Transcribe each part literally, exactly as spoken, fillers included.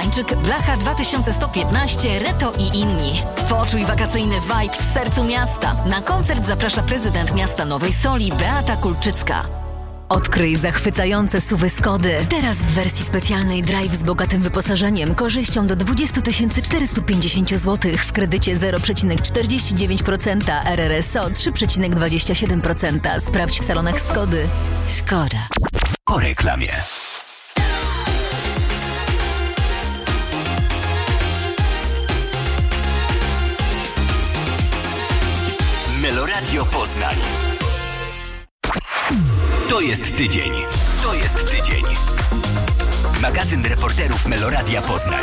Stańczyk, Blacha dwa tysiące sto piętnaście, Reto i inni. Poczuj wakacyjny vibe w sercu miasta. Na koncert zaprasza prezydent miasta Nowej Soli Beata Kulczycka. Odkryj zachwycające suwy Skody. Teraz w wersji specjalnej Drive z bogatym wyposażeniem, korzyścią do dwadzieścia tysięcy czterysta pięćdziesiąt złotych w kredycie zero przecinek czterdzieści dziewięć procent, R R S O trzy przecinek dwadzieścia siedem procent. Sprawdź w salonach Skody. Skoda. Po reklamie. Meloradio Poznań. To jest tydzień. To jest tydzień. Magazyn reporterów Meloradia Poznań.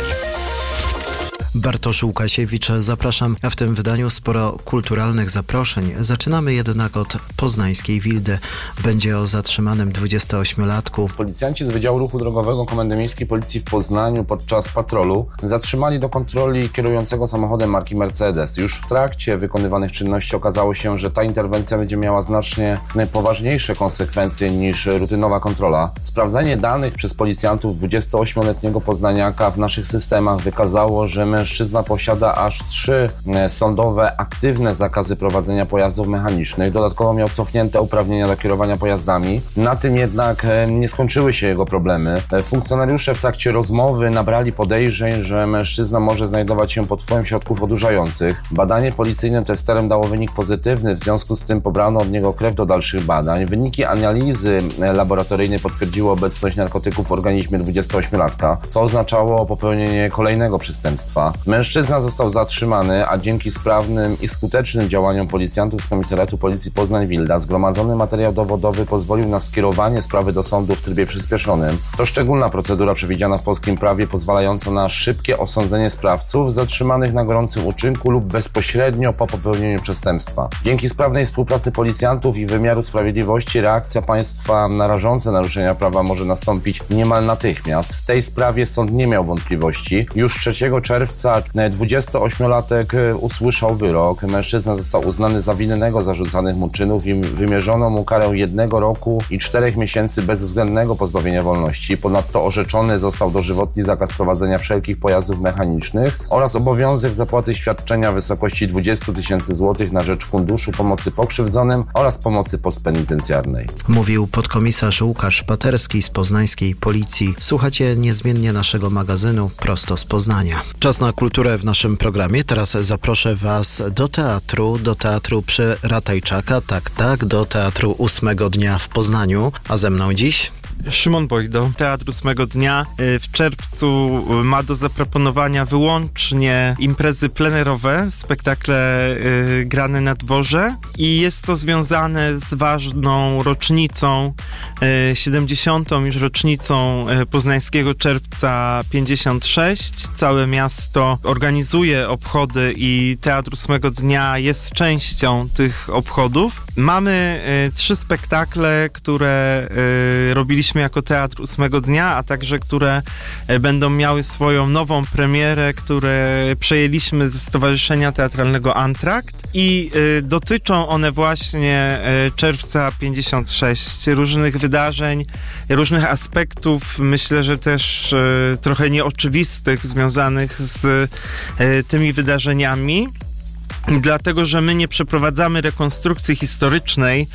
Bartosz Łukasiewicz, zapraszam. W tym wydaniu sporo kulturalnych zaproszeń. Zaczynamy jednak od poznańskiej Wildy. Będzie o zatrzymanym dwudziestoośmiolatku. Policjanci z Wydziału Ruchu Drogowego Komendy Miejskiej Policji w Poznaniu podczas patrolu zatrzymali do kontroli kierującego samochodem marki Mercedes. Już w trakcie wykonywanych czynności okazało się, że ta interwencja będzie miała znacznie poważniejsze konsekwencje niż rutynowa kontrola. Sprawdzenie danych przez policjantów dwudziestoośmioletniego poznaniaka w naszych systemach wykazało, że mężczyzna posiada aż trzy sądowe, aktywne zakazy prowadzenia pojazdów mechanicznych. Dodatkowo miał cofnięte uprawnienia do kierowania pojazdami. Na tym jednak nie skończyły się jego problemy. Funkcjonariusze w trakcie rozmowy nabrali podejrzeń, że mężczyzna może znajdować się pod wpływem środków odurzających. Badanie policyjnym testerem dało wynik pozytywny, w związku z tym pobrano od niego krew do dalszych badań. Wyniki analizy laboratoryjnej potwierdziły obecność narkotyków w organizmie dwudziestoośmiolatka, co oznaczało popełnienie kolejnego przestępstwa. Mężczyzna został zatrzymany, a dzięki sprawnym i skutecznym działaniom policjantów z Komisariatu Policji Poznań-Wilda zgromadzony materiał dowodowy pozwolił na skierowanie sprawy do sądu w trybie przyspieszonym. To szczególna procedura przewidziana w polskim prawie, pozwalająca na szybkie osądzenie sprawców zatrzymanych na gorącym uczynku lub bezpośrednio po popełnieniu przestępstwa. Dzięki sprawnej współpracy policjantów i wymiaru sprawiedliwości reakcja państwa na rażące naruszenia prawa może nastąpić niemal natychmiast. W tej sprawie sąd nie miał wątpliwości. Już trzeciego czerwca dwudziestoośmiolatek usłyszał wyrok. Mężczyzna został uznany za winnego zarzucanych mu czynów i wymierzono mu karę jednego roku i czterech miesięcy bezwzględnego pozbawienia wolności. Ponadto orzeczony został dożywotni zakaz prowadzenia wszelkich pojazdów mechanicznych oraz obowiązek zapłaty świadczenia w wysokości dwadzieścia tysięcy złotych na rzecz Funduszu Pomocy Pokrzywdzonym oraz Pomocy Postpenitencjarnej. Mówił podkomisarz Łukasz Paterski z poznańskiej Policji. Słuchacie niezmiennie naszego magazynu prosto z Poznania. Czas na kulturę w naszym programie. Teraz zaproszę Was do teatru, do teatru przy Ratajczaka, tak, tak, do teatru ósmego dnia w Poznaniu. A ze mną dziś... Szymon Bojdo. Teatr ósmego dnia w czerwcu ma do zaproponowania wyłącznie imprezy plenerowe, spektakle y, grane na dworze i jest to związane z ważną rocznicą, y, siedemdziesiątą już rocznicą y, Poznańskiego Czerwca pięćdziesiąt sześć. Całe miasto organizuje obchody i Teatr ósmego dnia jest częścią tych obchodów. Mamy y, trzy spektakle, które y, robiliśmy jako Teatr ósmego dnia, a także które będą miały swoją nową premierę, które przejęliśmy ze Stowarzyszenia Teatralnego Antrakt i y, dotyczą one właśnie y, czerwca pięćdziesiąt sześć, różnych wydarzeń, różnych aspektów, myślę, że też y, trochę nieoczywistych, związanych z y, tymi wydarzeniami. Dlatego, że my nie przeprowadzamy rekonstrukcji historycznej.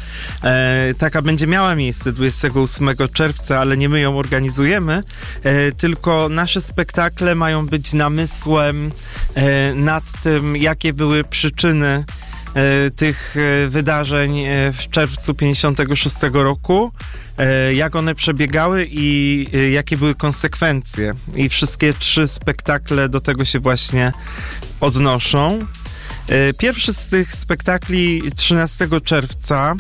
E, taka będzie miała miejsce dwudziestego ósmego czerwca, ale nie my ją organizujemy, e, tylko nasze spektakle mają być namysłem e, nad tym, jakie były przyczyny e, tych e, wydarzeń e, w czerwcu pięćdziesiątego szóstego roku, e, jak one przebiegały i e, jakie były konsekwencje. I wszystkie trzy spektakle do tego się właśnie odnoszą. Pierwszy z tych spektakli trzynastego czerwca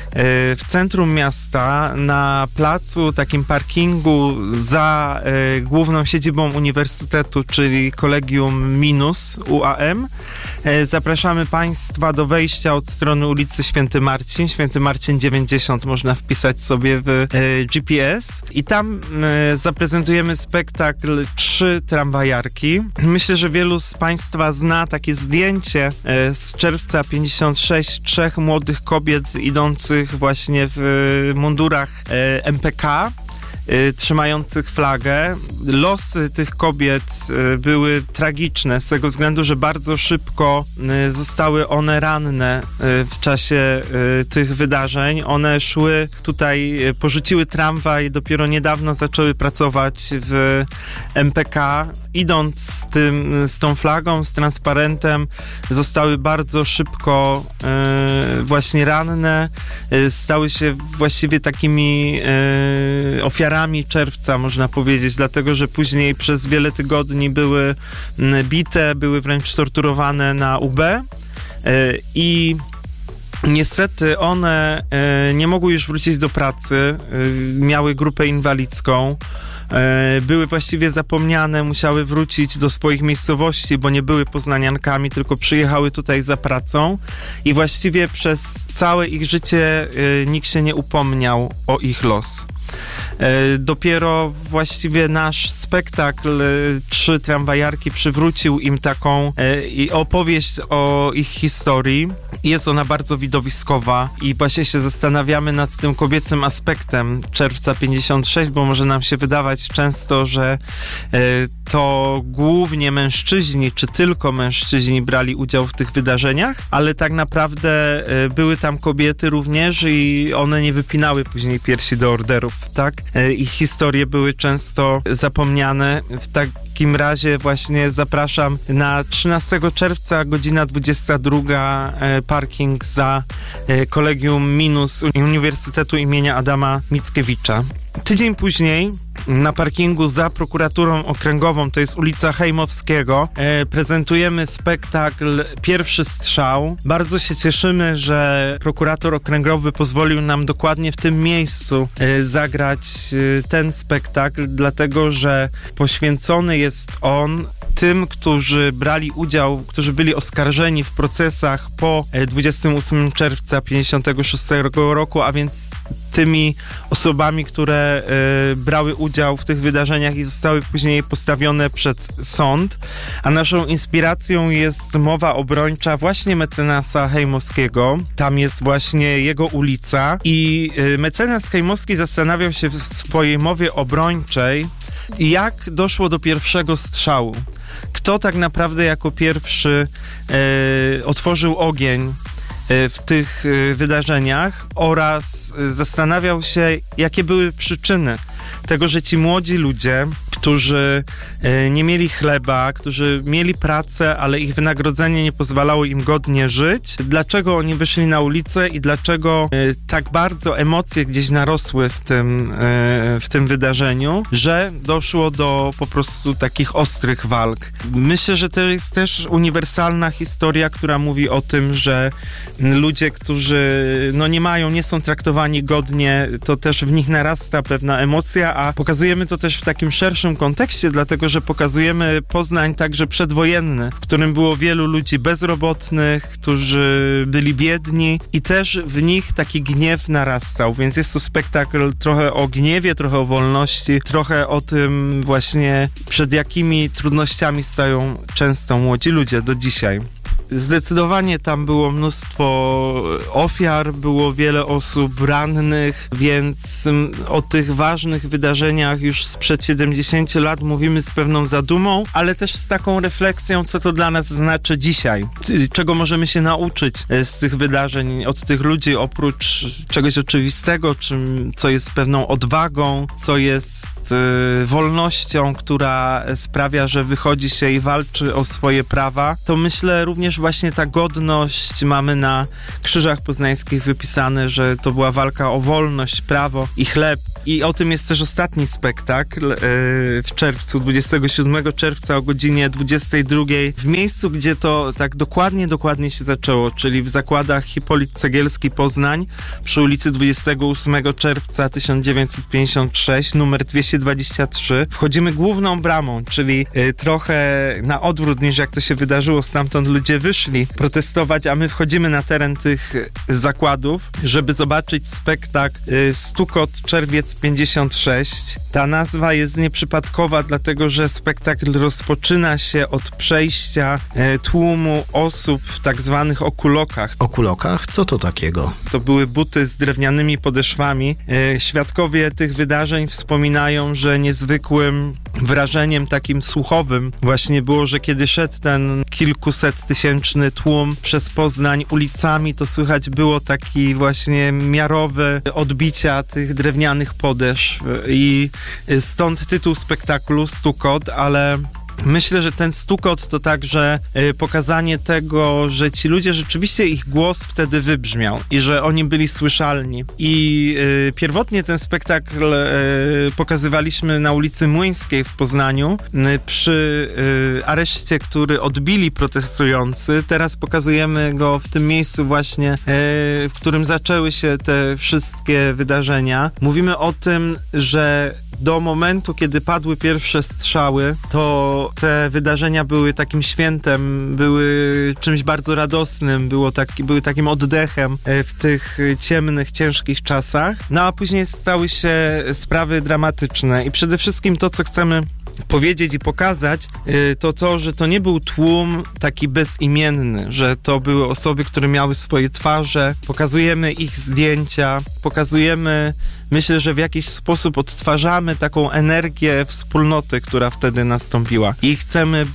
w centrum miasta, na placu, takim parkingu za główną siedzibą uniwersytetu, czyli Kolegium Minus U A M. Zapraszamy Państwa do wejścia od strony ulicy Święty Marcin, Święty Marcin dziewięćdziesiąt, można wpisać sobie w G P S i tam zaprezentujemy spektakl Trzy tramwajarki. Myślę, że wielu z Państwa zna takie zdjęcie z czerwca pięćdziesiąt sześć, trzech młodych kobiet idących właśnie w mundurach M P K. y, trzymających flagę. Losy tych kobiet y, były tragiczne z tego względu, że bardzo szybko y, zostały one ranne y, w czasie y, tych wydarzeń. One szły tutaj, y, porzuciły tramwaj, dopiero niedawno zaczęły pracować w M P K. Idąc z, tym, z tą flagą, z transparentem, zostały bardzo szybko y, właśnie ranne, y, stały się właściwie takimi y, ofiarami czerwca, można powiedzieć, dlatego, że później przez wiele tygodni były y, bite, były wręcz torturowane na U B y, i niestety one y, nie mogły już wrócić do pracy, y, miały grupę inwalidzką, były właściwie zapomniane, musiały wrócić do swoich miejscowości, bo nie były poznaniankami, tylko przyjechały tutaj za pracą i właściwie przez całe ich życie nikt się nie upomniał o ich los. Dopiero właściwie nasz spektakl Trzy tramwajarki przywrócił im taką opowieść o ich historii. Jest ona bardzo widowiskowa i właśnie się zastanawiamy nad tym kobiecym aspektem Czerwca pięćdziesiąt sześć, bo może nam się wydawać często, że to głównie mężczyźni, czy tylko mężczyźni brali udział w tych wydarzeniach, ale tak naprawdę były tam kobiety również i one nie wypinały później piersi do orderów, tak? Ich historie były często zapomniane. W takim razie właśnie zapraszam na trzynastego czerwca, godzina dwudziesta druga, parking za Kolegium Minus Uniwersytetu imienia Adama Mickiewicza. Tydzień później na parkingu za prokuraturą okręgową, to jest ulica Hejmowskiego, e, prezentujemy spektakl Pierwszy strzał. Bardzo się cieszymy, że prokurator okręgowy pozwolił nam dokładnie w tym miejscu e, zagrać e, ten spektakl, dlatego że poświęcony jest on tym, którzy brali udział, którzy byli oskarżeni w procesach po dwudziestego ósmego czerwca pięćdziesiątego szóstego roku, a więc tymi osobami, które y, brały udział w tych wydarzeniach i zostały później postawione przed sąd. A naszą inspiracją jest mowa obrończa właśnie mecenasa Hejmowskiego. Tam jest właśnie jego ulica i y, mecenas Hejmowski zastanawiał się w swojej mowie obrończej, jak doszło do pierwszego strzału. Kto tak naprawdę jako pierwszy y, otworzył ogień w tych wydarzeniach oraz zastanawiał się, jakie były przyczyny tego, że ci młodzi ludzie, którzy nie mieli chleba, którzy mieli pracę, ale ich wynagrodzenie nie pozwalało im godnie żyć, dlaczego oni wyszli na ulicę i dlaczego tak bardzo emocje gdzieś narosły w tym, w tym wydarzeniu, że doszło do po prostu takich ostrych walk. Myślę, że to jest też uniwersalna historia, która mówi o tym, że ludzie, którzy no nie mają, nie są traktowani godnie, to też w nich narasta pewna emocja, a pokazujemy to też w takim szerszym kontekście, dlatego że pokazujemy Poznań także przedwojenny, w którym było wielu ludzi bezrobotnych, którzy byli biedni i też w nich taki gniew narastał, więc jest to spektakl trochę o gniewie, trochę o wolności, trochę o tym właśnie, przed jakimi trudnościami stają często młodzi ludzie do dzisiaj. Zdecydowanie tam było mnóstwo ofiar, było wiele osób rannych, więc o tych ważnych wydarzeniach już sprzed siedemdziesięciu lat mówimy z pewną zadumą, ale też z taką refleksją, co to dla nas znaczy dzisiaj. Czego możemy się nauczyć z tych wydarzeń, od tych ludzi, oprócz czegoś oczywistego, czym, co jest pewną odwagą, co jest y, wolnością, która sprawia, że wychodzi się i walczy o swoje prawa. To myślę również właśnie ta godność, mamy na krzyżach poznańskich wypisane, że to była walka o wolność, prawo i chleb. I o tym jest też ostatni spektakl yy, w czerwcu, dwudziestego siódmego czerwca o godzinie dwudziestej drugiej w miejscu, gdzie to tak dokładnie, dokładnie się zaczęło, czyli w zakładach Hipolit Cegielski Poznań przy ulicy dwudziestego ósmego czerwca tysiąc dziewięćset pięćdziesiąt sześć, numer dwieście dwadzieścia trzy. Wchodzimy główną bramą, czyli yy, trochę na odwrót niż jak to się wydarzyło, stamtąd ludzie wyszli protestować, a my wchodzimy na teren tych zakładów, żeby zobaczyć spektakl yy, Stukot Czerwiec Czerwiec pięćdziesiąt sześć. Ta nazwa jest nieprzypadkowa, dlatego że spektakl rozpoczyna się od przejścia e, tłumu osób w tak zwanych okulokach. Okulokach? Co to takiego? To były buty z drewnianymi podeszwami. E, świadkowie tych wydarzeń wspominają, że niezwykłym wrażeniem takim słuchowym właśnie było, że kiedy szedł ten kilkuset tysięczny tłum przez Poznań ulicami, to słychać było taki właśnie miarowe odbicia tych drewnianych podeszw i stąd tytuł spektaklu Stukot, ale myślę, że ten stukot to także y, pokazanie tego, że ci ludzie rzeczywiście, ich głos wtedy wybrzmiał i że oni byli słyszalni. I y, pierwotnie ten spektakl y, pokazywaliśmy na ulicy Młyńskiej w Poznaniu y, przy y, areszcie, który odbili protestujący. Teraz pokazujemy go w tym miejscu właśnie, y, w którym zaczęły się te wszystkie wydarzenia. Mówimy o tym, że do momentu, kiedy padły pierwsze strzały, to te wydarzenia były takim świętem, były czymś bardzo radosnym, było taki, były takim oddechem w tych ciemnych, ciężkich czasach. No a później stały się sprawy dramatyczne i przede wszystkim to, co chcemy powiedzieć i pokazać, to to, że to nie był tłum taki bezimienny, że to były osoby, które miały swoje twarze, pokazujemy ich zdjęcia, pokazujemy, myślę, że w jakiś sposób odtwarzamy taką energię wspólnoty, która wtedy nastąpiła. I chcemy,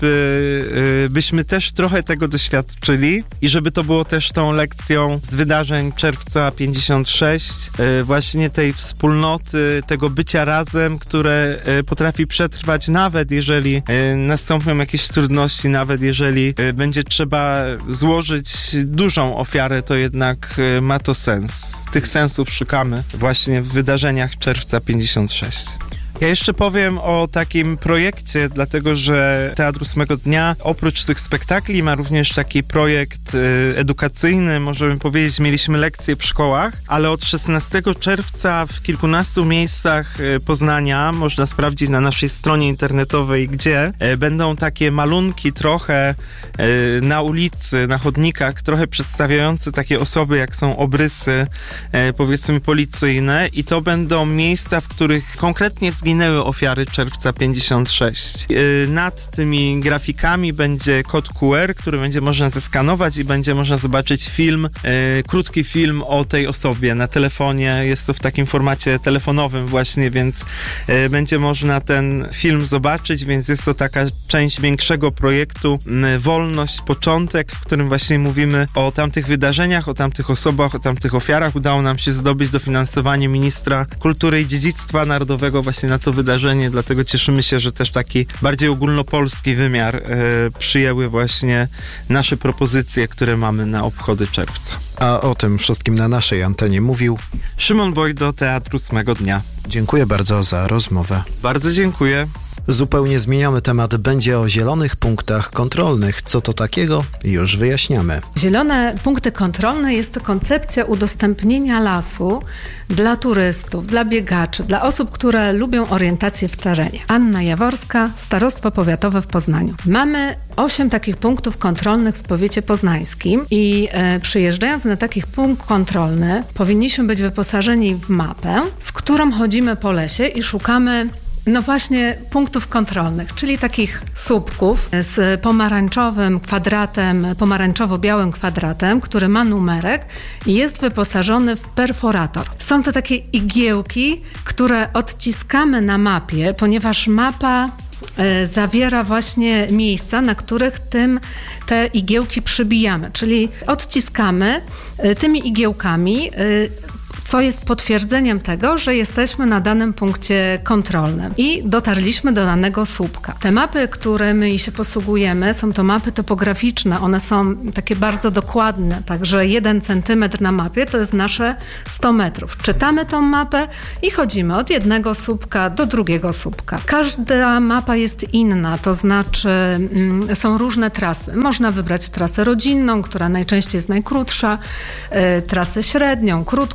by, byśmy też trochę tego doświadczyli i żeby to było też tą lekcją z wydarzeń czerwca pięćdziesiąt sześć, właśnie tej wspólnoty, tego bycia razem, które potrafi przetrwać nawet jeżeli nastąpią jakieś trudności, nawet jeżeli będzie trzeba złożyć dużą ofiarę, to jednak ma to sens. Tych sensów szukamy właśnie w wydarzeniach czerwca pięćdziesiąt sześć. Ja jeszcze powiem o takim projekcie, dlatego że Teatr ósmego Dnia oprócz tych spektakli ma również taki projekt y, edukacyjny, możemy powiedzieć, mieliśmy lekcje w szkołach, ale od szesnastego czerwca w kilkunastu miejscach y, Poznania, można sprawdzić na naszej stronie internetowej, gdzie y, będą takie malunki trochę y, na ulicy, na chodnikach, trochę przedstawiające takie osoby, jak są obrysy, y, powiedzmy policyjne, i to będą miejsca, w których konkretnie zginęły ofiary czerwca pięćdziesiąt sześć. Yy, nad tymi grafikami będzie kod Q R, który będzie można zeskanować i będzie można zobaczyć film, yy, krótki film o tej osobie na telefonie. Jest to w takim formacie telefonowym właśnie, więc yy, będzie można ten film zobaczyć, więc jest to taka część większego projektu yy, Wolność, początek, w którym właśnie mówimy o tamtych wydarzeniach, o tamtych osobach, o tamtych ofiarach. Udało nam się zdobyć dofinansowanie ministra kultury i dziedzictwa narodowego właśnie na to wydarzenie, dlatego cieszymy się, że też taki bardziej ogólnopolski wymiar e, przyjęły właśnie nasze propozycje, które mamy na obchody czerwca. A o tym wszystkim na naszej antenie mówił Szymon Wojdo, Teatr ósmego Dnia. Dziękuję bardzo za rozmowę. Bardzo dziękuję. Zupełnie zmieniamy temat. Będzie o zielonych punktach kontrolnych. Co to takiego? Już wyjaśniamy. Zielone punkty kontrolne jest to koncepcja udostępnienia lasu dla turystów, dla biegaczy, dla osób, które lubią orientację w terenie. Anna Jaworska, Starostwo Powiatowe w Poznaniu. Mamy osiem takich punktów kontrolnych w powiecie poznańskim i e, przyjeżdżając na taki punkt kontrolny powinniśmy być wyposażeni w mapę, z którą chodzimy po lesie i szukamy no właśnie punktów kontrolnych, czyli takich słupków z pomarańczowym kwadratem, pomarańczowo-białym kwadratem, który ma numerek i jest wyposażony w perforator. Są to takie igiełki, które odciskamy na mapie, ponieważ mapa e, zawiera właśnie miejsca, na których tym te igiełki przybijamy, czyli odciskamy e, tymi igiełkami, e, co jest potwierdzeniem tego, że jesteśmy na danym punkcie kontrolnym i dotarliśmy do danego słupka. Te mapy, którymi się posługujemy, są to mapy topograficzne. One są takie bardzo dokładne, także jeden centymetr na mapie to jest nasze sto metrów. Czytamy tą mapę i chodzimy od jednego słupka do drugiego słupka. Każda mapa jest inna, to znaczy mm, są różne trasy. Można wybrać trasę rodzinną, która najczęściej jest najkrótsza, y, trasę średnią, krótką, długą,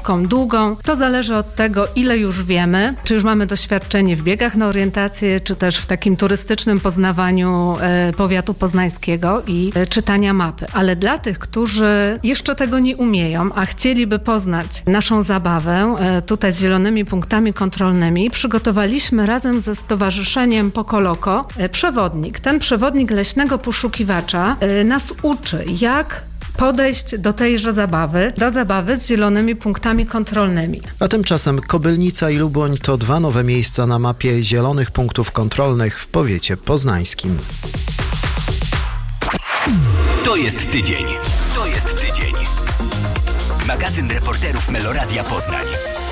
długą. To zależy od tego, ile już wiemy, czy już mamy doświadczenie w biegach na orientację, czy też w takim turystycznym poznawaniu e, powiatu poznańskiego i e, czytania mapy. Ale dla tych, którzy jeszcze tego nie umieją, a chcieliby poznać naszą zabawę e, tutaj z zielonymi punktami kontrolnymi, przygotowaliśmy razem ze Stowarzyszeniem Pokoloko e, przewodnik. Ten przewodnik leśnego poszukiwacza e, nas uczy, jak podejść do tejże zabawy, do zabawy z zielonymi punktami kontrolnymi. A tymczasem Kobylnica i Luboń to dwa nowe miejsca na mapie zielonych punktów kontrolnych w powiecie poznańskim. To jest tydzień. To jest tydzień. Magazyn reporterów Meloradia Poznań.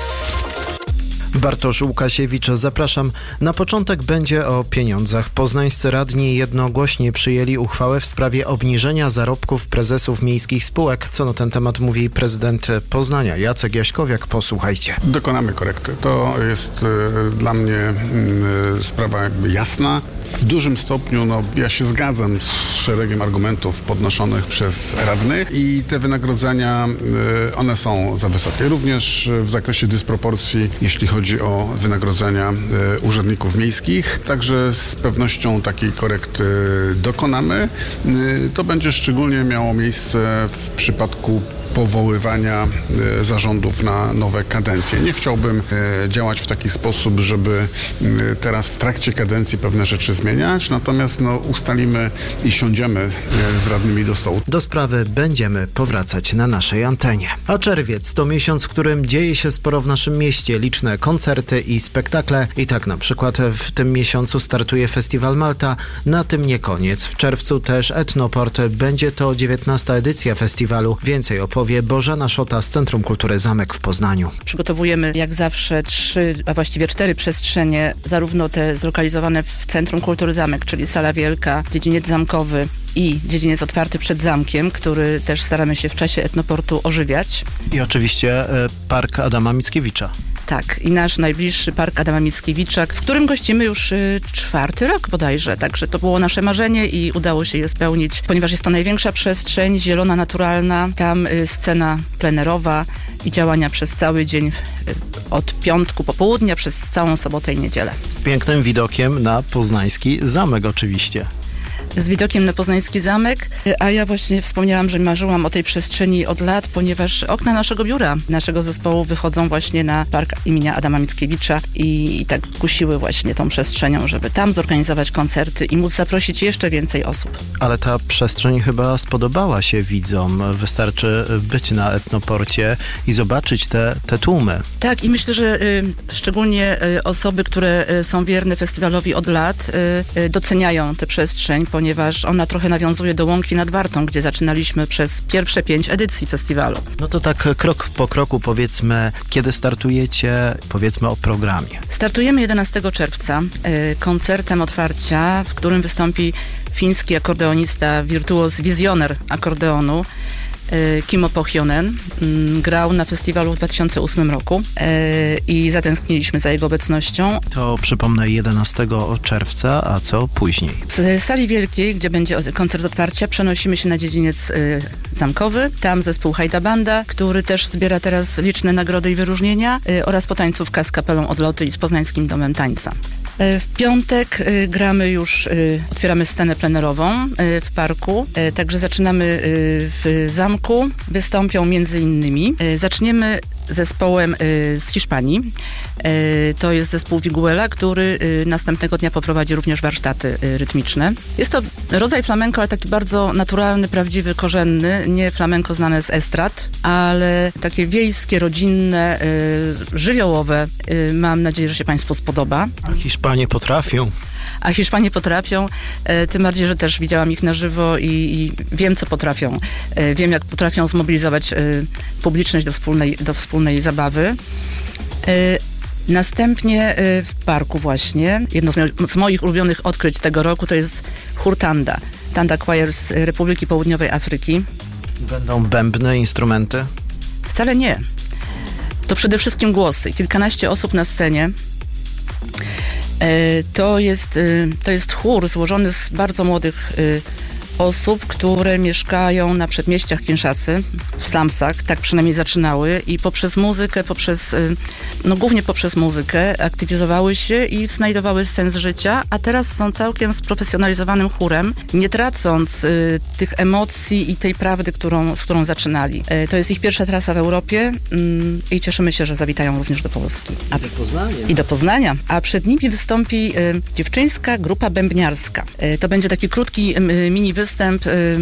Bartosz Łukasiewicz, zapraszam. Na początek będzie o pieniądzach. Poznańscy radni jednogłośnie przyjęli uchwałę w sprawie obniżenia zarobków prezesów miejskich spółek. Co na ten temat mówi prezydent Poznania, Jacek Jaśkowiak. Posłuchajcie. Dokonamy korekty. To jest y, dla mnie y, sprawa jakby jasna. W dużym stopniu no, ja się zgadzam z szeregiem argumentów podnoszonych przez radnych i te wynagrodzenia, y, one są za wysokie. Również w zakresie dysproporcji, jeśli chodzi Chodzi o wynagrodzenia y, urzędników miejskich. Także z pewnością takiej korekty dokonamy. Y, to będzie szczególnie miało miejsce w przypadku powoływania y, zarządów na nowe kadencje. Nie chciałbym y, działać w taki sposób, żeby y, teraz w trakcie kadencji pewne rzeczy zmieniać, natomiast no, ustalimy i siądziemy y, z radnymi do stołu. Do sprawy będziemy powracać na naszej antenie. A czerwiec to miesiąc, w którym dzieje się sporo w naszym mieście. Liczne koncerty i spektakle. I tak na przykład w tym miesiącu startuje Festiwal Malta. Na tym nie koniec. W czerwcu też Etnoport. Będzie to dziewiętnasta edycja festiwalu. Więcej opowie Bożena Szota z Centrum Kultury Zamek w Poznaniu. Przygotowujemy jak zawsze trzy, a właściwie cztery przestrzenie, zarówno te zlokalizowane w Centrum Kultury Zamek, czyli Sala Wielka, dziedziniec zamkowy i dziedziniec otwarty przed zamkiem, który też staramy się w czasie Etnoportu ożywiać. I oczywiście e, Park Adama Mickiewicza. Tak, i nasz najbliższy Park Adama Mickiewicza, w którym gościmy już y, czwarty rok bodajże, także to było nasze marzenie i udało się je spełnić, ponieważ jest to największa przestrzeń, zielona, naturalna, tam y, scena plenerowa i działania przez cały dzień, y, od piątku po południa, przez całą sobotę i niedzielę. Z pięknym widokiem na poznański zamek oczywiście. Z widokiem na poznański zamek, a ja właśnie wspomniałam, że marzyłam o tej przestrzeni od lat, ponieważ okna naszego biura, naszego zespołu wychodzą właśnie na Park imienia Adama Mickiewicza i, i tak kusiły właśnie tą przestrzenią, żeby tam zorganizować koncerty i móc zaprosić jeszcze więcej osób. Ale ta przestrzeń chyba spodobała się widzom. Wystarczy być na Etnoporcie i zobaczyć te, te tłumy. Tak, i myślę, że y, szczególnie y, osoby, które y, są wierne festiwalowi od lat, y, y, doceniają tę przestrzeń, ponieważ ona trochę nawiązuje do Łąki nad Wartą, gdzie zaczynaliśmy przez pierwsze pięć edycji festiwalu. No to tak krok po kroku powiedzmy, kiedy startujecie, powiedzmy o programie. Startujemy jedenastego czerwca y, koncertem otwarcia, w którym wystąpi fiński akordeonista, wirtuoz, wizjoner akordeonu, Kimmo Pohjonen. Grał na festiwalu w dwa tysiące ósmym roku i zatęskniliśmy za jego obecnością. To przypomnę jedenastego czerwca, a co później? Z Sali Wielkiej, gdzie będzie koncert otwarcia, przenosimy się na dziedziniec zamkowy. Tam zespół Hajda Banda, który też zbiera teraz liczne nagrody i wyróżnienia, oraz potańcówka z kapelą Odloty i z Poznańskim Domem Tańca. W piątek y, gramy już, y, otwieramy scenę plenerową y, w parku, y, także zaczynamy y, w zamku, wystąpią między innymi. Y, zaczniemy zespołem y, z Hiszpanii. Y, to jest zespół Viguela, który y, następnego dnia poprowadzi również warsztaty y, rytmiczne. Jest to rodzaj flamenko, ale taki bardzo naturalny, prawdziwy, korzenny, nie flamenko znane z estrad, ale takie wiejskie, rodzinne, y, żywiołowe. Y, mam nadzieję, że się Państwu spodoba. Hiszpanie potrafią. A Hiszpanie potrafią, e, tym bardziej, że też widziałam ich na żywo i, i wiem, co potrafią. E, wiem, jak potrafią zmobilizować e, publiczność do wspólnej, do wspólnej zabawy. E, następnie e, w parku właśnie, jedno z, mio- z moich ulubionych odkryć tego roku to jest chór Tanda. Tanda Choir z Republiki Południowej Afryki. Będą bębny, instrumenty? Wcale nie. To przede wszystkim głosy. Kilkanaście osób na scenie. To jest, to jest chór złożony z bardzo młodych osób, które mieszkają na przedmieściach Kinshasy, w slumsach, tak przynajmniej zaczynały i poprzez muzykę, poprzez, no głównie poprzez muzykę aktywizowały się i znajdowały sens życia, a teraz są całkiem sprofesjonalizowanym chórem, nie tracąc y, tych emocji i tej prawdy, którą, z którą zaczynali. Y, to jest ich pierwsza trasa w Europie y, i cieszymy się, że zawitają również do Polski. A, do Poznania. I do Poznania. A przed nimi wystąpi y, dziewczyńska grupa bębniarska. Y, to będzie taki krótki y, mini występ y,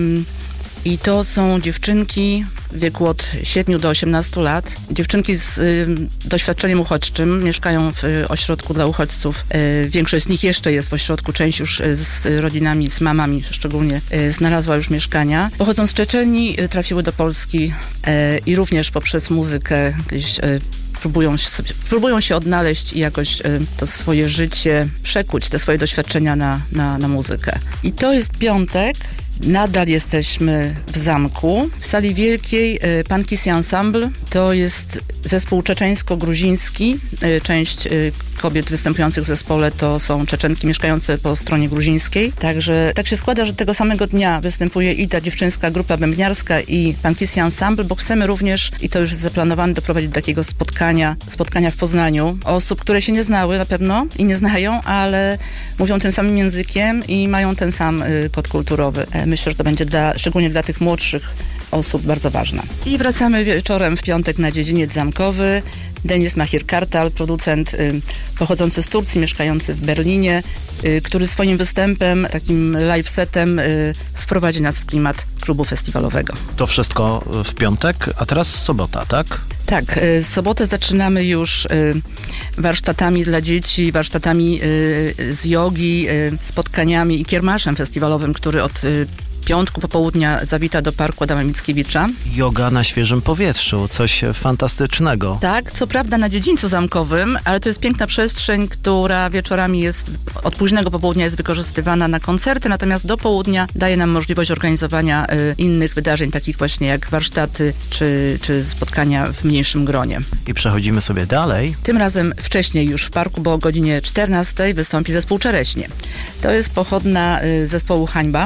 i to są dziewczynki w wieku od siedmiu do osiemnastu lat. Dziewczynki z y, doświadczeniem uchodźczym, mieszkają w y, ośrodku dla uchodźców. Y, większość z nich jeszcze jest w ośrodku, część już y, z rodzinami, z mamami szczególnie y, znalazła już mieszkania. Pochodzą z Czeczenii, y, trafiły do Polski y, i również poprzez muzykę gdzieś y, Próbują się, próbują się odnaleźć i jakoś y, to swoje życie przekuć, te swoje doświadczenia na, na, na muzykę. I to jest piątek. Nadal jesteśmy w zamku. W sali wielkiej y, Pankisi Ensemble. To jest zespół czeczeńsko-gruziński. Y, część y, kobiet występujących w zespole to są Czeczenki mieszkające po stronie gruzińskiej. Także tak się składa, że tego samego dnia występuje i ta dziewczyńska grupa bębniarska i Pankisi Ensemble, bo chcemy również, i to już jest zaplanowane, doprowadzić do takiego spotkania, spotkania w Poznaniu osób, które się nie znały na pewno i nie znają, ale mówią tym samym językiem i mają ten sam y, kod kulturowy. Myślę, że to będzie dla, szczególnie dla tych młodszych osób bardzo ważna. I wracamy wieczorem w piątek na dziedziniec zamkowy. Denis Mahir-Kartal, producent y, pochodzący z Turcji, mieszkający w Berlinie, y, który swoim występem, takim live setem y, wprowadzi nas w klimat klubu festiwalowego. To wszystko w piątek, a teraz sobota, tak? Tak, y, sobotę zaczynamy już y, warsztatami dla dzieci, warsztatami y, z jogi, y, spotkaniami i kiermaszem festiwalowym, który od y, piątku popołudnia zawita do Parku Adama Mickiewicza. Yoga na świeżym powietrzu, coś fantastycznego. Tak, co prawda na dziedzińcu zamkowym, ale to jest piękna przestrzeń, która wieczorami jest, od późnego popołudnia jest wykorzystywana na koncerty, natomiast do południa daje nam możliwość organizowania y, innych wydarzeń, takich właśnie jak warsztaty czy, czy spotkania w mniejszym gronie. I przechodzimy sobie dalej. Tym razem wcześniej już w parku, bo o godzinie czternastej wystąpi zespół Czereśnie. To jest pochodna y, zespołu Hańba,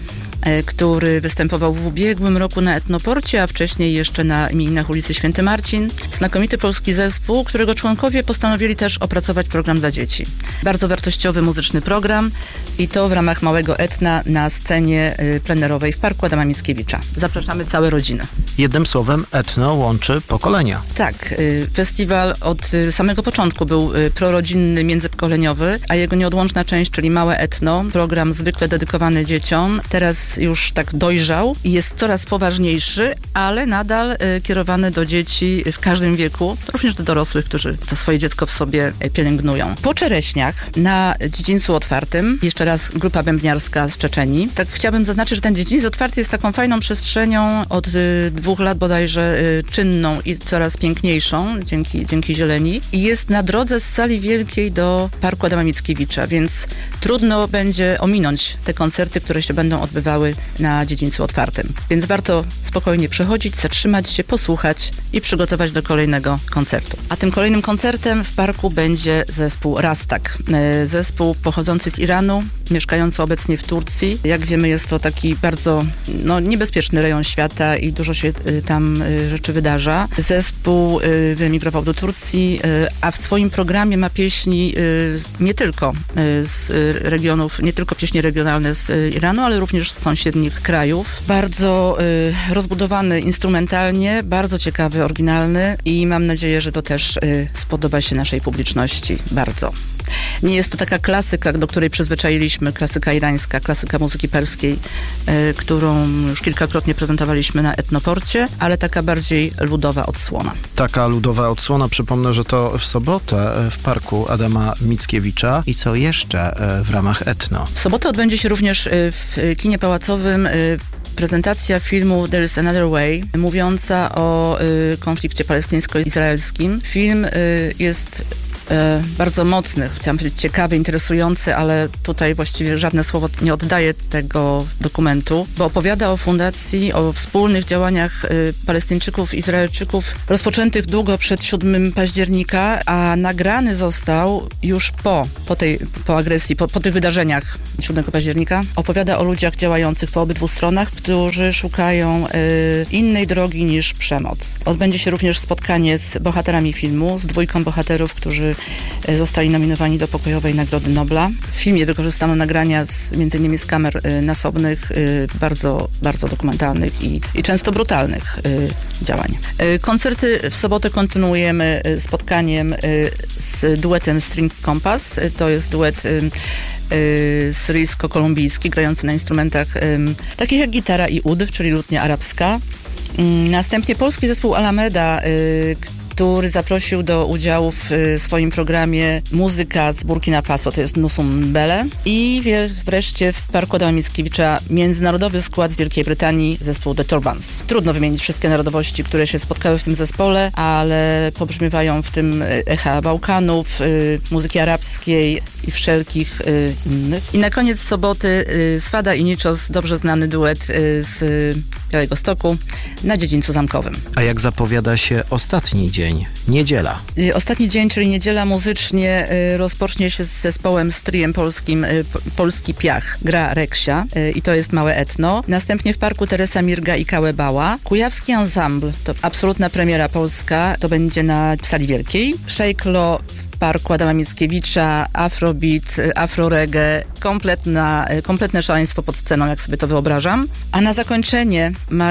który występował w ubiegłym roku na Etnoporcie, a wcześniej jeszcze na imieninach ulicy Święty Marcin. Znakomity polski zespół, którego członkowie postanowili też opracować program dla dzieci. Bardzo wartościowy muzyczny program i to w ramach małego etna na scenie plenerowej w Parku Adama Mickiewicza. Zapraszamy całe rodziny. Jednym słowem, etno łączy pokolenia. Tak, festiwal od samego początku był prorodzinny, międzypokoleniowy, a jego nieodłączna część, czyli małe etno, program zwykle dedykowany dzieciom, teraz już tak dojrzał i jest coraz poważniejszy, ale nadal y, kierowany do dzieci w każdym wieku, również do dorosłych, którzy to swoje dziecko w sobie pielęgnują. Po Czereśniach na dziedzińcu otwartym, jeszcze raz grupa bębniarska z Czeczenii. Tak chciałabym zaznaczyć, że ten dziedziniec otwarty jest taką fajną przestrzenią od y, dwóch lat bodajże y, czynną i coraz piękniejszą dzięki, dzięki zieleni i jest na drodze z sali wielkiej do Parku Adama Mickiewicza, więc trudno będzie ominąć te koncerty, które się będą odbywały na dziedzińcu otwartym. Więc warto spokojnie przechodzić, zatrzymać się, posłuchać i przygotować do kolejnego koncertu. A tym kolejnym koncertem w parku będzie zespół Rastak. Zespół pochodzący z Iranu, mieszkający obecnie w Turcji. Jak wiemy, jest to taki bardzo no, niebezpieczny rejon świata i dużo się tam rzeczy wydarza. Zespół wyemigrował do Turcji, a w swoim programie ma pieśni nie tylko z regionów, nie tylko pieśni regionalne z Iranu, ale również z sąsiednich krajów. Bardzo y, rozbudowany instrumentalnie, bardzo ciekawy, oryginalny i mam nadzieję, że to też y, spodoba się naszej publiczności bardzo. Nie jest to taka klasyka, do której przyzwyczailiśmy, klasyka irańska, klasyka muzyki perskiej, y, którą już kilkakrotnie prezentowaliśmy na Etnoporcie, ale taka bardziej ludowa odsłona. Taka ludowa odsłona, przypomnę, że to w sobotę w Parku Adama Mickiewicza. I co jeszcze w ramach Etno? W sobotę odbędzie się również w kinie pałacowym prezentacja filmu There is Another Way, mówiąca o y, konflikcie palestyńsko-izraelskim. Film y, jest e, bardzo mocny, chciałam powiedzieć ciekawy, interesujący, ale tutaj właściwie żadne słowo nie oddaje tego dokumentu, bo opowiada o fundacji, o wspólnych działaniach e, Palestyńczyków, Izraelczyków rozpoczętych długo przed siódmego października, a nagrany został już po, po tej po agresji, po, po tych wydarzeniach siódmego października. Opowiada o ludziach działających po obydwu stronach, którzy szukają y, innej drogi niż przemoc. Odbędzie się również spotkanie z bohaterami filmu, z dwójką bohaterów, którzy y, zostali nominowani do Pokojowej Nagrody Nobla. W filmie wykorzystano nagrania z, między innymi z kamer y, nasobnych, y, bardzo, bardzo dokumentalnych i, i często brutalnych y, działań. Y, koncerty w sobotę kontynuujemy y, spotkaniem y, z duetem String Compass. Y, to jest duet y, y, syryjsko-kolumbijski, grający na instrumentach y, takich jak gitara i ud, czyli lutnia arabska. Y, następnie polski zespół Alameda, y, który zaprosił do udziału w y, swoim programie muzyka z Burkina Faso, to jest Nusum Bele. I wie, wreszcie w Parku Adama Mickiewicza międzynarodowy skład z Wielkiej Brytanii, zespół The Turbans. Trudno wymienić wszystkie narodowości, które się spotkały w tym zespole, ale pobrzmiewają w tym echa Bałkanów, y, muzyki arabskiej i wszelkich y, innych. I na koniec soboty y, Swada i Niczos, dobrze znany duet y, z Białego Stoku na Dziedzińcu Zamkowym. A jak zapowiada się ostatni dzień? Niedziela. Ostatni dzień, czyli niedziela muzycznie y, rozpocznie się z zespołem z triem polskim y, Polski Piach. Gra Reksia y, i to jest małe etno. Następnie w Parku Teresa Mirga i Kałebała. Kujawski Ensemble, to absolutna premiera polska, to będzie na Sali Wielkiej. Szejklo w Parku Adama Mickiewicza, afrobeat, afroreggae, kompletna, kompletne szaleństwo pod sceną, jak sobie to wyobrażam. A na zakończenie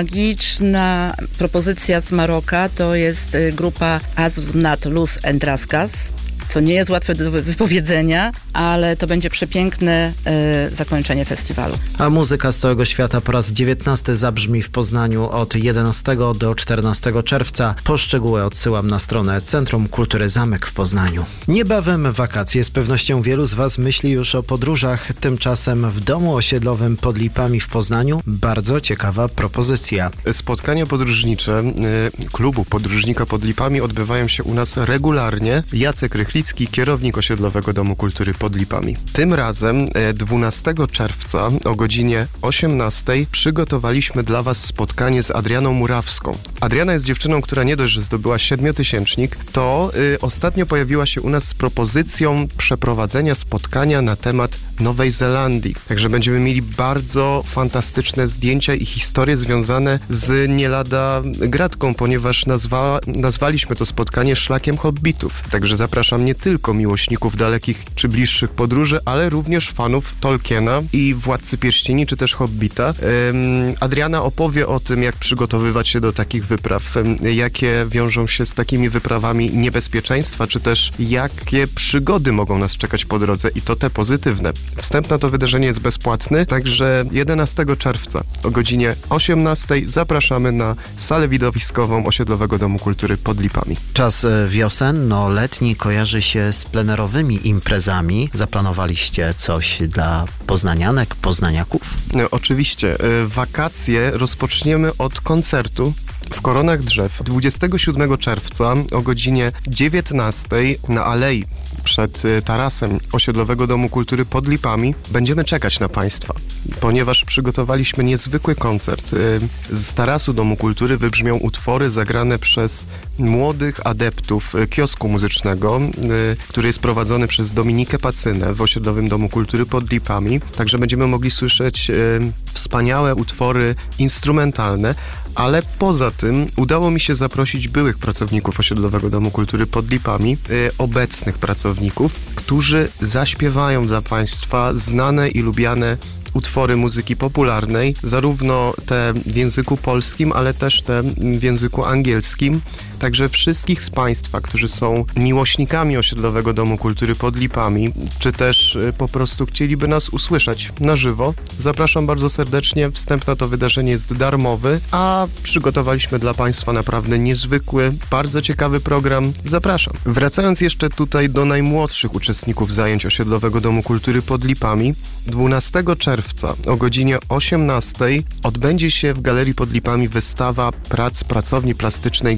magiczna propozycja z Maroka, to jest grupa Azmnat Luz Endraskas, co nie jest łatwe do wypowiedzenia, ale to będzie przepiękne y, zakończenie festiwalu. A muzyka z całego świata po raz dziewiętnasty zabrzmi w Poznaniu od jedenastego do czternastego czerwca. Po szczegóły odsyłam na stronę Centrum Kultury Zamek w Poznaniu. Niebawem wakacje. Z pewnością wielu z Was myśli już o podróżach. Tymczasem w domu osiedlowym pod Lipami w Poznaniu bardzo ciekawa propozycja. Spotkania podróżnicze y, klubu Podróżnika pod Lipami odbywają się u nas regularnie. Jacek Rychlicki, kierownik Osiedlowego Domu Kultury pod Lipami. Tym razem dwunastego czerwca o godzinie osiemnastej przygotowaliśmy dla Was spotkanie z Adrianą Murawską. Adriana jest dziewczyną, która nie dość, że zdobyła siedmiotysięcznik, to y, ostatnio pojawiła się u nas z propozycją przeprowadzenia spotkania na temat Nowej Zelandii. Także będziemy mieli bardzo fantastyczne zdjęcia i historie związane z nie lada gratką, ponieważ nazwa, nazwaliśmy to spotkanie Szlakiem Hobbitów. Także zapraszam nie tylko miłośników dalekich czy bliższych podróży, ale również fanów Tolkiena i Władcy Pierścieni, czy też Hobbita. Adriana opowie o tym, jak przygotowywać się do takich wypraw, jakie wiążą się z takimi wyprawami niebezpieczeństwa, czy też jakie przygody mogą nas czekać po drodze i to te pozytywne. Wstęp na to wydarzenie jest bezpłatny, także jedenastego czerwca o godzinie osiemnastej zapraszamy na salę widowiskową Osiedlowego Domu Kultury pod Lipami. Czas wiosenno-letni kojarzy się z plenerowymi imprezami. Zaplanowaliście coś dla poznanianek, poznaniaków? No, oczywiście. Wakacje rozpoczniemy od koncertu w Koronach Drzew dwudziestego siódmego czerwca o godzinie dziewiętnastej na alei przed tarasem Osiedlowego Domu Kultury pod Lipami. Będziemy czekać na Państwa, ponieważ przygotowaliśmy niezwykły koncert. Z tarasu Domu Kultury wybrzmią utwory zagrane przez młodych adeptów kiosku muzycznego, który jest prowadzony przez Dominikę Pacynę w Osiedlowym Domu Kultury pod Lipami. Także będziemy mogli słyszeć wspaniałe utwory instrumentalne, ale poza tym udało mi się zaprosić byłych pracowników Osiedlowego Domu Kultury pod Lipami, y, obecnych pracowników, którzy zaśpiewają dla Państwa znane i lubiane utwory muzyki popularnej, zarówno te w języku polskim, ale też te w języku angielskim. Także wszystkich z Państwa, którzy są miłośnikami Osiedlowego Domu Kultury pod Lipami, czy też y, po prostu chcieliby nas usłyszeć na żywo, zapraszam bardzo serdecznie. Wstęp na to wydarzenie jest darmowy, a przygotowaliśmy dla Państwa naprawdę niezwykły, bardzo ciekawy program. Zapraszam. Wracając jeszcze tutaj do najmłodszych uczestników zajęć Osiedlowego Domu Kultury pod Lipami, dwunastego czerwca o godzinie osiemnastej odbędzie się w Galerii pod Lipami wystawa prac pracowni plastycznej Gestu i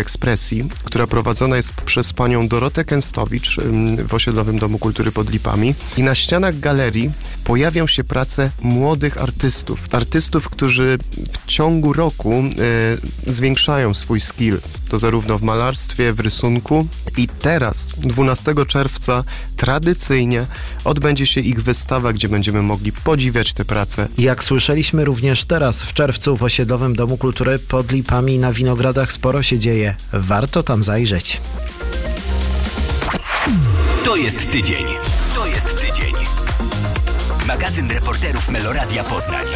ekspresji, która prowadzona jest przez panią Dorotę Kęstowicz w Osiedlowym Domu Kultury pod Lipami. I na ścianach galerii pojawią się prace młodych artystów. Artystów, którzy w ciągu roku y, zwiększają swój skill. To zarówno w malarstwie, w rysunku. I teraz, dwunastego czerwca, tradycyjnie odbędzie się ich wystawa, gdzie będziemy mogli podziwiać te prace. Jak słyszeliśmy również teraz, w czerwcu w Osiedlowym Domu Kultury pod Lipami na Winogradach sporo się dzieje. Warto tam zajrzeć. To jest tydzień. To jest tydzień. Magazyn reporterów Meloradia Poznań.